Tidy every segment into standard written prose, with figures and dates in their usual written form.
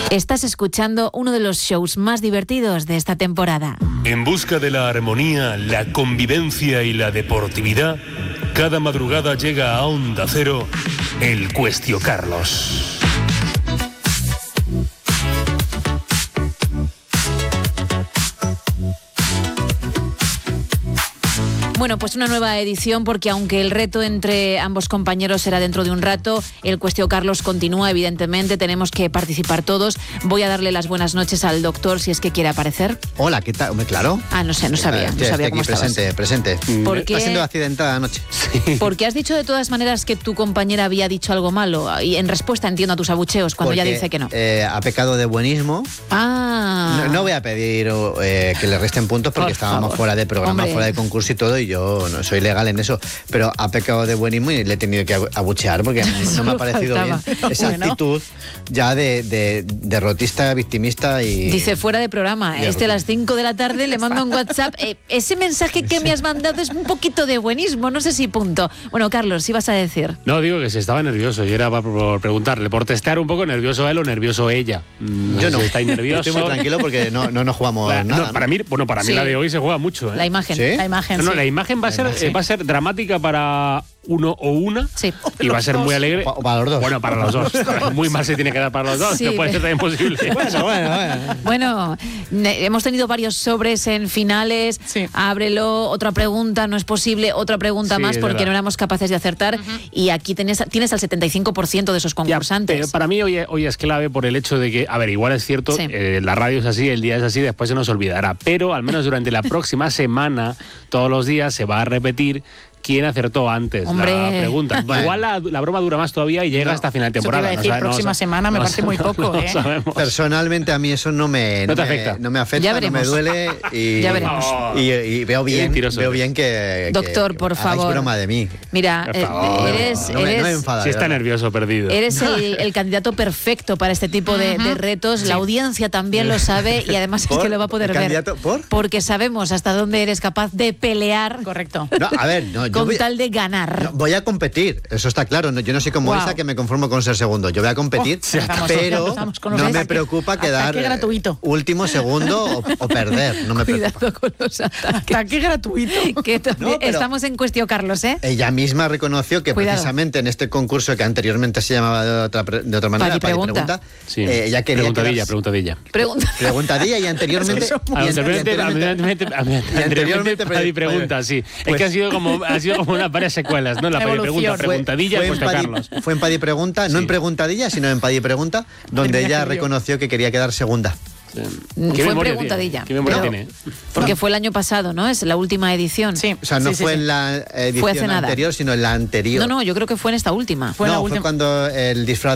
Estás escuchando uno de los shows más divertidos de esta temporada. En busca de la armonía, la convivencia y la deportividad, cada madrugada llega a Onda Cero el Cuestio Carlos. Bueno, pues una nueva edición, porque aunque el reto entre ambos compañeros será dentro de un rato, el Cuestio Carlos continúa, evidentemente, tenemos que participar todos. Voy a darle las buenas noches al doctor, si es que quiere aparecer. Hola, ¿qué tal? Claro. Ah, no sé, no sabía cómo estabas. Presente. Porque ha sido accidentada anoche. Sí. Porque has dicho de todas maneras que tu compañera había dicho algo malo, y en respuesta entiendo a tus abucheos cuando ya dice que no. Ha pecado de buenismo. Ah. No voy a pedir que le resten puntos porque estábamos fuera de programa, fuera de concurso y todo, y yo no soy legal en eso, pero ha pecado de buenismo y le he tenido que abuchear porque no me ha parecido bien esa actitud ya de derrotista, victimista y... Dice fuera de programa, a las 5 de la tarde le mando un WhatsApp, ese mensaje que me has mandado es un poquito de buenismo, no sé si punto. Bueno, Carlos, ¿sí vas a decir? No, digo que se estaba nervioso y era por preguntarle, por testear un poco nervioso él o nervioso ella. Yo no. Estáis nervioso. Estoy muy tranquilo porque no jugamos nada. No, para mí sí. La de hoy se juega mucho. La imagen. ¿Sí? La imagen, la imagen va a ser dramática para uno o una, sí, y va a ser muy alegre. Para los dos. Bueno, para los dos. Muy mal se tiene que dar para los dos, sí, no puede ser tan imposible. Bueno, hemos tenido varios sobres en finales. Sí. Ábrelo, otra pregunta, no es posible, otra pregunta más, porque no éramos capaces de acertar. Y aquí tienes al 75% de esos concursantes. Pero para mí hoy es clave por el hecho de que, a ver, igual es cierto, la radio es así, el día es así, después se nos olvidará. Pero al menos durante la próxima semana, todos los días se va a repetir quién acertó antes. Hombre. La pregunta. Bueno. Igual la broma dura más todavía y llega hasta final de temporada. Eso te iba a decir, próxima semana me parece muy poco. Personalmente a mí eso no me afecta. No me afecta, no me duele y, ya veremos. Y veo bien que doctor, por favor, broma de mí. Mira, no me enfada. Si está nervioso, perdido. Eres el candidato perfecto para este tipo de retos. Sí. La audiencia también lo sabe y además es que lo va a poder ver. Porque sabemos hasta dónde eres capaz de pelear. Correcto. No, a ver, con tal de ganar. No, voy a competir, eso está claro. Yo no soy como Isa, que me conformo con ser segundo. Yo voy a competir, pero no me preocupa quedar último, segundo o perder. No me Cuidado con los ataques. Ataque gratuito. Que estamos en Cuestio Carlos, ¿eh? Ella misma reconoció que precisamente en este concurso que anteriormente se llamaba de otra manera, pregunta. Sí. Ella quería preguntadilla. Preguntadilla y anteriormente... Anteriormente pregunta, sí. Es que ha sido como unas varias secuelas, ¿no? La pregunta, preguntadilla, pues Carlos. Fue en Paddy Pregunta, no en Preguntadilla, sino en Paddy Pregunta, donde ella reconoció que quería quedar segunda. Fue en Preguntadilla. ¿Qué memoria tiene? Porque fue el año pasado, ¿no? Es la última edición. Sí. O sea, no fue en la edición anterior, sino en la anterior. No, yo creo que fue en esta última. Fue cuando el disfraz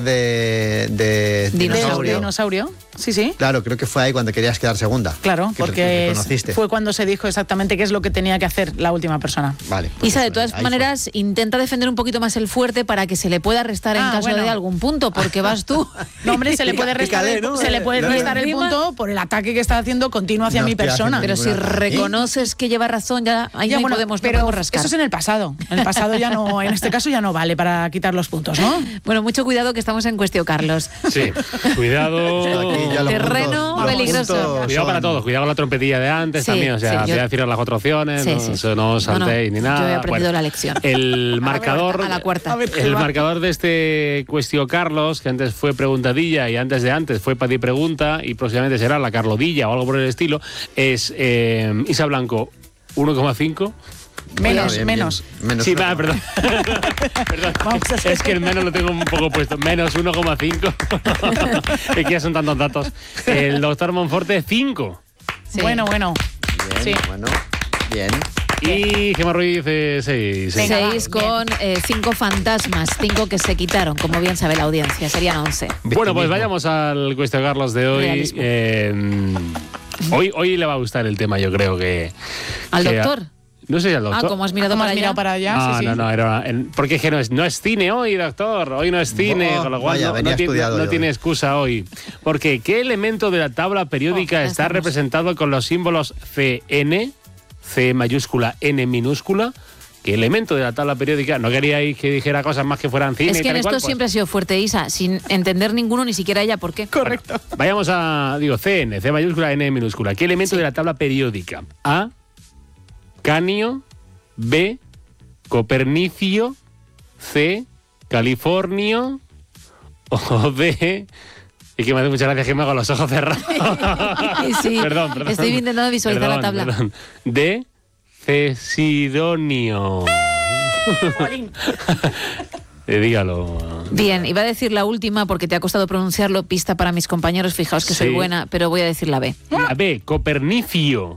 de dinosaurio. Sí. Claro, creo que fue ahí cuando querías quedar segunda. Claro, porque fue cuando se dijo exactamente qué es lo que tenía que hacer la última persona. Vale. Pues Isa, de todas maneras, intenta defender un poquito más el fuerte para que se le pueda restar en caso de algún punto, porque vas tú. No, hombre, se le puede restar el punto por el ataque que está haciendo continuo hacia mi persona. Pero si reconoces que lleva razón, ya no podemos rascar. Eso es en el pasado. En el pasado ya no, en este caso ya no vale para quitar los puntos, ¿no? Bueno, mucho cuidado que estamos en Cuestio Carlos. Sí, cuidado. Terreno peligroso. Cuidado para todos, cuidado con la trompetilla de antes también, o sea, voy a decir las cuatro opciones, no saltéis ni nada. Yo he aprendido la lección. El marcador, a la cuarta. El marcador de este Cuestio Carlos, que antes fue Preguntadilla y antes fue Paddy Pregunta y próximamente será la Carlodilla o algo por el estilo, es Isa Blanco 1,5. Menos. Sí, perdón. Es que el menos lo tengo un poco puesto. Menos 1,5. Es que ya son tantos datos. El doctor Monforte, 5. Sí. Bueno. Bien, bien. Y Gemma Ruiz, 6. 6 con 5 fantasmas, 5 que se quitaron, como bien sabe la audiencia, serían 11. Bueno, pues vayamos al Cuestio Carlos de hoy. Hoy le va a gustar el tema, yo creo que... ¿Al doctor? No sé si al doctor. ¿Cómo has mirado para allá? No, porque es que no es cine hoy, doctor. Hoy no es cine, con lo cual no tiene excusa hoy. Porque ¿qué elemento de la tabla periódica está representado con los símbolos CN, C mayúscula, N minúscula, ¿Qué elemento de la tabla periódica? No queríais que dijera cosas más que fueran cine. Es que en esto siempre ha sido fuerte Isa, sin entender ninguno, ni siquiera ella por qué. Correcto. Bueno, vayamos a, CN, C mayúscula, N minúscula. ¿Qué elemento de la tabla periódica? A, Canio, B, Copernicio, C, Californio, o D... Y que me hace muchas gracias que me hago los ojos cerrados. Sí, perdón. Estoy intentando visualizar la tabla. D, Cesidonio. Dígalo. Bien, iba a decir la última porque te ha costado pronunciarlo, pista para mis compañeros, fijaos que soy buena, pero voy a decir la B. La B, Copernicio.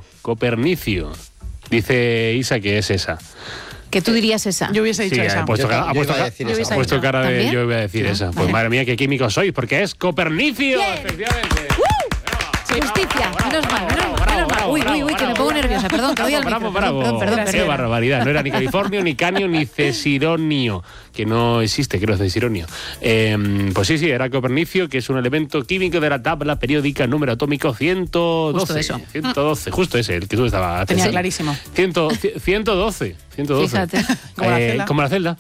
Dice Isa que es esa. Que tú dirías esa. Yo hubiese dicho esa. Ha puesto cara de ¿También? yo voy a decir esa. Pues madre mía, qué químicos sois, porque es Copernicio, efectivamente. Justicia, menos mal. Uy, que me pongo nerviosa, perdón, que doy al micro. Perdón. Qué barbaridad, no era ni Californio, ni Canio, ni Cesironio, que no existe, creo, Cesironio. Pues sí, era Copernicio, que es un elemento químico de la tabla periódica, número atómico 112. Justo eso. 112, justo ese, el que tú estabas... Tenía clarísimo. 112. Fíjate. Como la celda.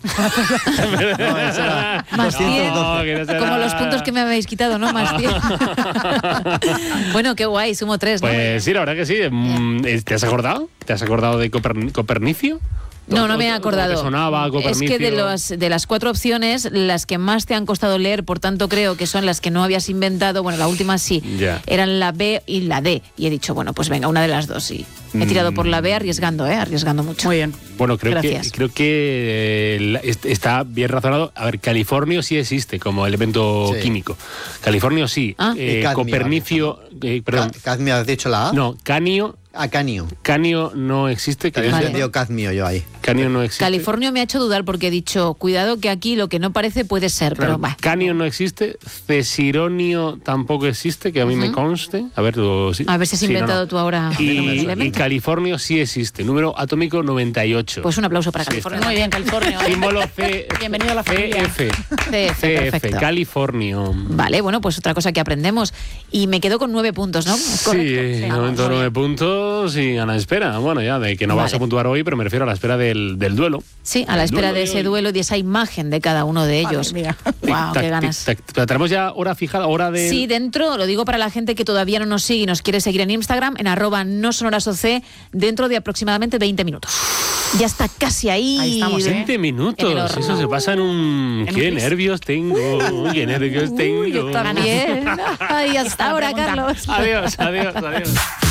Más 100. Como los puntos que me habéis quitado, ¿no? Más 10. Bueno, qué guay, sumo 3, ¿no? Pues sí, la verdad que sí. ¿Te has acordado? ¿Te has acordado de Copernicio? No me he acordado. ¿Te sonaba Copernicio? Es que de las 4 opciones, las que más te han costado leer, por tanto creo que son las que no habías inventado, bueno, la última sí, eran la B y la D. Y he dicho, bueno, pues venga, una de las dos, sí. He tirado por la B arriesgando mucho. Muy bien. Bueno, creo que está bien razonado. A ver, Californio sí existe como elemento químico. Californio sí. Copernicio... perdón. ¿Cadmio has dicho la A? No, Canio... Canio. Canio no existe. He entendido cadmio yo ahí. Canio no existe. Californio me ha hecho dudar porque he dicho, cuidado que aquí lo que no parece puede ser, pero va. Canio no existe, Cesironio tampoco existe, que a mí me conste. A ver, si has inventado tú ahora. Y Californio sí existe, número atómico 98. Pues un aplauso para Californio. Muy bien, Californio. Símbolo C. Bienvenido a la familia. CF, Californio. Vale, bueno, pues otra cosa que aprendemos. Y me quedo con 9 puntos, ¿no? ¿Es correcto? Sí, 9 puntos y a la espera. Bueno, ya de que no vas a puntuar hoy, pero me refiero a la espera del duelo. Sí, a la espera de ese duelo y de esa imagen de cada uno de ellos. Wow, qué ganas. ¿Tenemos ya hora fijada? Sí, dentro, lo digo para la gente que todavía no nos sigue y nos quiere seguir en Instagram, en @nosonorasoc, dentro de aproximadamente 20 minutos. Ya está casi ahí. Ahí estamos, 20 minutos. Eso se pasa en un... ¡Qué nervios tengo! ¡Qué nervios tengo! Yo también. Ay, hasta ahora, Carlos. Adiós.